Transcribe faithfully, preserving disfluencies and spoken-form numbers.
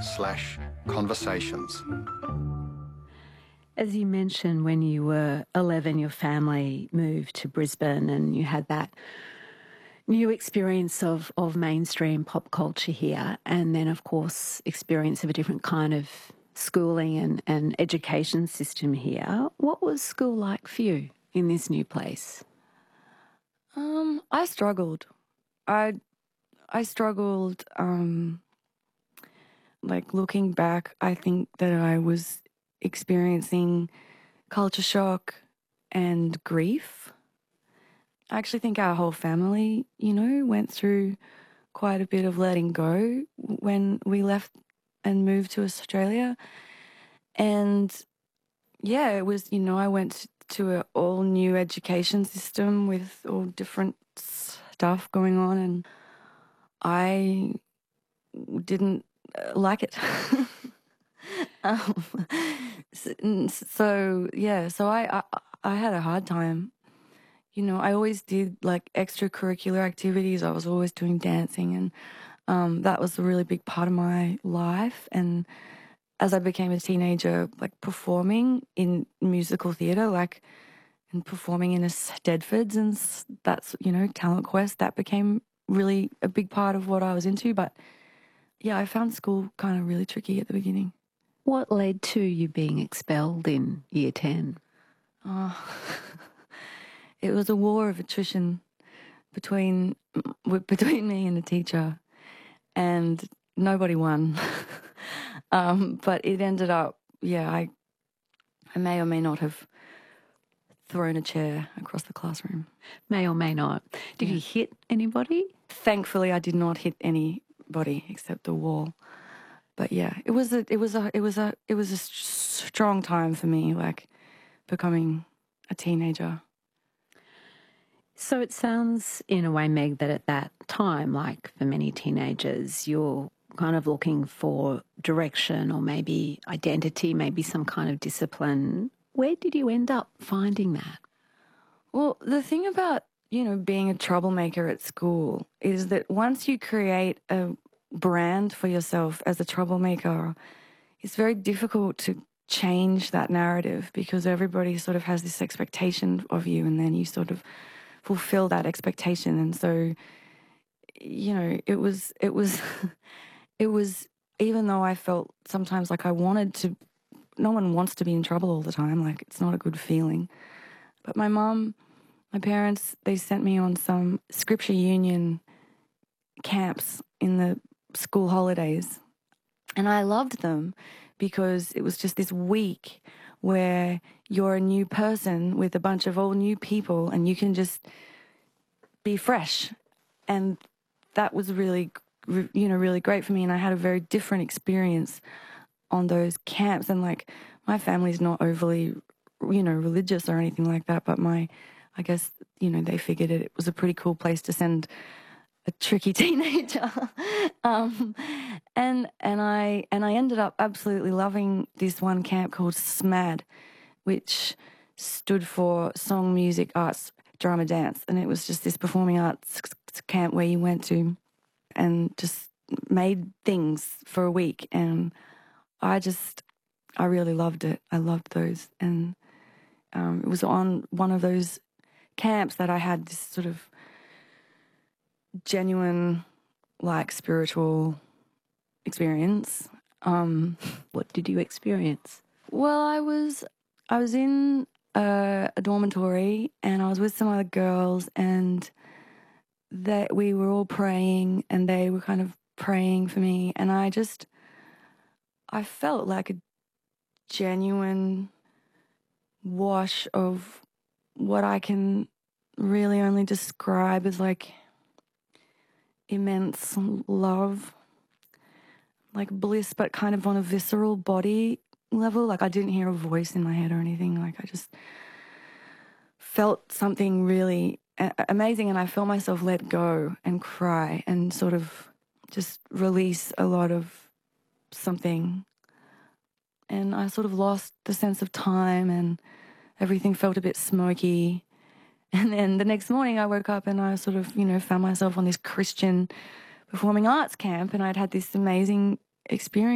slash conversations. As you mentioned, when you were eleven, your family moved to Brisbane and you had that new experience of, of mainstream pop culture here, and then, of course, experience of a different kind of schooling and, and education system here. What was school like for you in this new place? Um, I struggled. I I struggled. Um, like looking back, I think that I was experiencing culture shock and grief. I actually think our whole family, you know, went through quite a bit of letting go when we left and moved to Australia. And yeah, it was, you know, I went to an all new education system with all different stuff going on, and I didn't uh, like it. um, so, so yeah, so I, I I had a hard time. You know, I always did like extracurricular activities. I was always doing dancing, and um, that was a really big part of my life. And as I became a teenager, like performing in musical theatre, like and performing in a Stedfords, and that's, you know, Talent Quest, that became really a big part of what I was into. But yeah, I found school kind of really tricky at the beginning. What led to you being expelled in year ten? Oh, it was a war of attrition between between me and the teacher, and nobody won. um, but it ended up, yeah, I I may or may not have thrown a chair across the classroom. May or may not. Did Yeah. you hit anybody? Thankfully, I did not hit anybody except the wall. But yeah, it was a it was a it was a it was a strong time for me, like becoming a teenager. So it sounds in a way, Meg, that at that time, like for many teenagers, you're kind of looking for direction or maybe identity, maybe some kind of discipline. Where did you end up finding that? Well, the thing about, you know, being a troublemaker at school is that once you create a brand for yourself as a troublemaker, it's very difficult to change that narrative because everybody sort of has this expectation of you, and then you sort of fulfill that expectation. And so, you know, it was, it was, it was, even though I felt sometimes like I wanted to, no one wants to be in trouble all the time. Like, it's not a good feeling. But my mum, my parents, they sent me on some Scripture Union camps in the school holidays. And I loved them because it was just this week where you're a new person with a bunch of all new people and you can just be fresh. And that was really, you know, really great for me. And I had a very different experience on those camps. And like, my family's not overly, you know, religious or anything like that, but my, I guess, you know, they figured it, it was a pretty cool place to send a tricky teenager. um, and and I and I ended up absolutely loving this one camp called SMAD, which stood for Song, Music, Arts, Drama, Dance. And it was just this performing arts camp where you went to and just made things for a week. And I just, I really loved it. I loved those. And um, it was on one of those camps that I had this sort of genuine, like, spiritual experience. Um, What did you experience? well, I was, I was in a, a dormitory and I was with some other girls, and that we were all praying and they were kind of praying for me. And I just, I felt like a genuine wash of what I can really only describe as like immense love, like bliss, but kind of on a visceral body level. Like, I didn't hear a voice in my head or anything. Like, I just felt something really a- amazing, and I felt myself let go and cry and sort of just release a lot of something. And I sort of lost the sense of time, and everything felt a bit smoky. And then the next morning I woke up and I sort of, you know, found myself on this Christian performing arts camp, and I'd had this amazing experience.